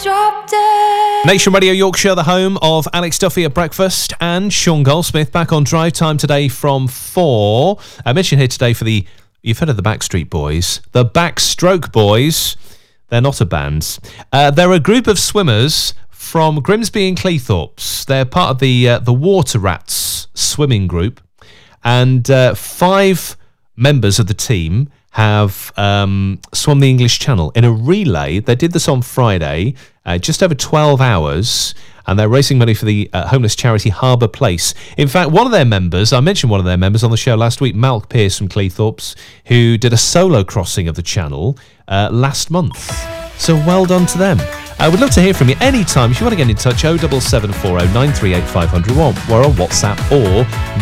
Drop dead. Nation Radio Yorkshire, the home of Alex Duffy at breakfast and Sean Goldsmith back on drive time today from 4. I mentioned here today for you've heard of the Backstreet Boys, the Backstroke Boys. They're not a band. They're a group of swimmers from Grimsby and Cleethorpes. They're part of the Water Rats swimming group, and 5 members of the team have swum the English Channel in a relay. They did this on Friday, just over 12 hours, and they're raising money for the homeless charity Harbour Place. In fact, one of their members, I mentioned one of their members on the show last week, Malk Pearce from Cleethorpes, who did a solo crossing of the Channel last month. So well done to them. I would love to hear from you anytime. If you want to get in touch, 07740 938 500. We're on WhatsApp or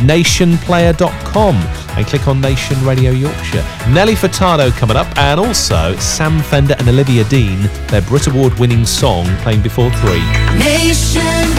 nationplayer.com and click on Nation Radio Yorkshire. Nelly Furtado coming up, and also Sam Fender and Olivia Dean, their Brit Award winning song playing before 3. Nation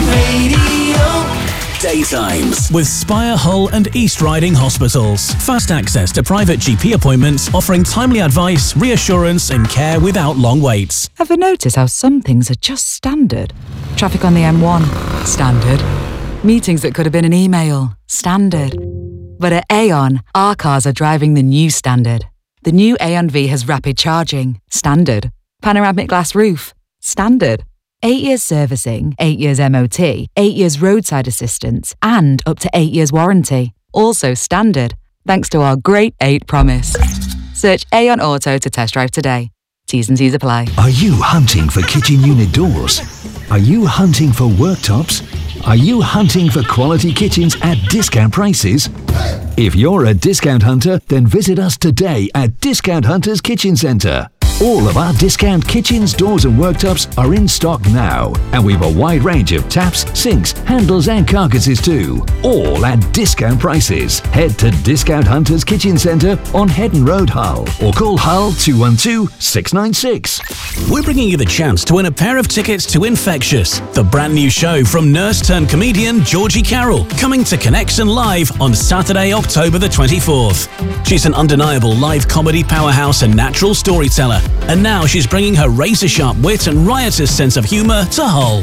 Radio. Daytimes with Spire, Hull and East Riding Hospitals. Fast access to private GP appointments, offering timely advice, reassurance and care without long waits. Ever notice how some things are just standard? Traffic on the M1, standard. Meetings that could have been an email, standard. But at Aon, our cars are driving the new standard. The new Aon V has rapid charging, standard. Panoramic glass roof, standard. 8 years servicing, 8 years MOT, 8 years roadside assistance, and up to 8 years warranty. Also standard, thanks to our Great 8 promise. Search Aon Auto to test drive today. T's and C's apply. Are you hunting for kitchen unit doors? Are you hunting for worktops? Are you hunting for quality kitchens at discount prices? If you're a discount hunter, then visit us today at Discount Hunters Kitchen Centre. All of our discount kitchens, doors and worktops are in stock now, and we've a wide range of taps, sinks, handles and carcasses too, all at discount prices. Head to Discount Hunters Kitchen Centre on Headon Road, Hull, or call Hull 212 696. We're bringing you the chance to win a pair of tickets to Infectious, the brand new show from nurse-turned-comedian Georgie Carroll, coming to Connection Live on Saturday, October the 24th. She's an undeniable live comedy powerhouse and natural storyteller, and now she's bringing her razor-sharp wit and riotous sense of humour to Hull.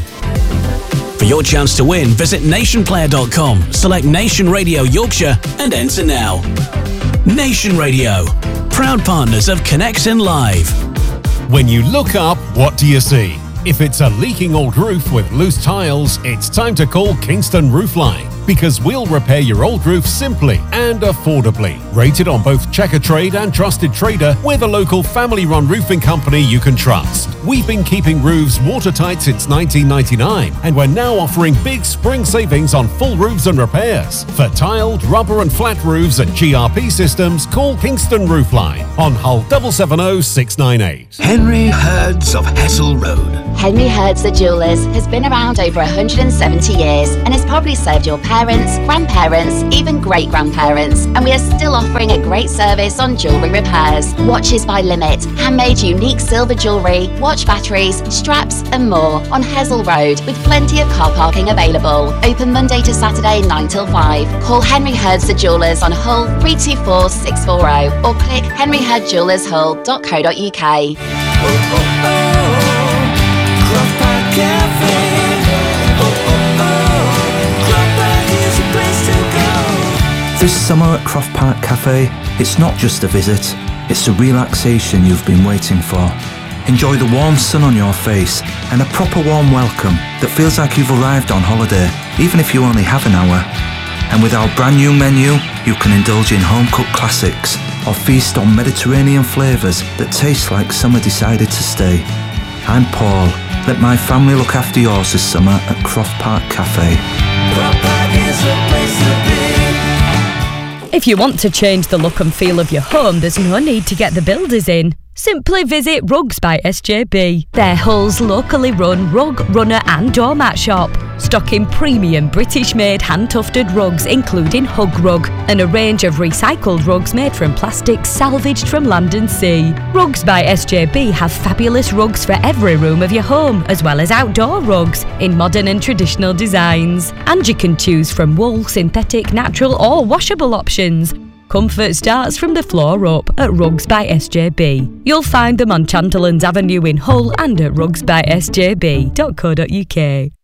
For your chance to win, visit nationplayer.com, select Nation Radio Yorkshire and enter now. Nation Radio, proud partners of Connection Live. When you look up, what do you see? If it's a leaking old roof with loose tiles, it's time to call Kingston Roofline, because we'll repair your old roof simply and affordably. Rated on both Checkatrade and Trusted Trader, we're the local family-run roofing company you can trust. We've been keeping roofs watertight since 1999, and we're now offering big spring savings on full roofs and repairs. For tiled, rubber and flat roofs and GRP systems, call Kingston Roofline on Hull 770 698. Henry Hurd's of Hessel Road. Henry Hurd's The Jewellers has been around over 170 years and has probably served your parents, grandparents, even great-grandparents, and we are still offering a great service on jewellery repairs. Watches by Limit, handmade unique silver jewellery, watch batteries, straps and more on Hessel Road with plenty of car parking available. Open Monday to Saturday 9 till 5. Call Henry Hurd's The Jewellers on Hull 324 640 or click henryhurdjewellershull.co.uk. This summer at Croft Park Cafe, it's not just a visit, it's the relaxation you've been waiting for. Enjoy the warm sun on your face and a proper warm welcome that feels like you've arrived on holiday, even if you only have an hour. And with our brand new menu, you can indulge in home-cooked classics or feast on Mediterranean flavours that taste like summer decided to stay. I'm Paul. Let my family look after yours this summer at Croft Park Cafe. Croft Park is the place to be. If you want to change the look and feel of your home, there's no need to get the builders in. Simply visit Rugs by SJB. They're Hull's locally run rug, runner and doormat shop, stocking premium British-made hand-tufted rugs including Hug Rug and a range of recycled rugs made from plastic salvaged from land and sea. Rugs by SJB have fabulous rugs for every room of your home, as well as outdoor rugs in modern and traditional designs. And you can choose from wool, synthetic, natural or washable options. comfort starts from the floor up at Rugs by SJB. You'll find them on Chanterlands Avenue in Hull and at rugsbysjb.co.uk.